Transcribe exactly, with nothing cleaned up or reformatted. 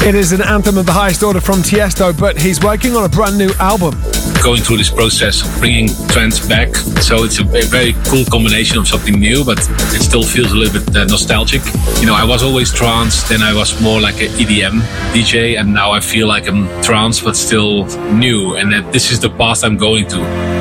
It is an anthem of the highest order from Tiesto, but he's working on a brand new album. Going through this process of bringing trance back, so it's a very cool combination of something new, but it still feels a little bit uh, nostalgic. You know, I was always trance, then I was more like an E D M D J, and now I feel like I'm trance but still new, and that this is the path I'm going to.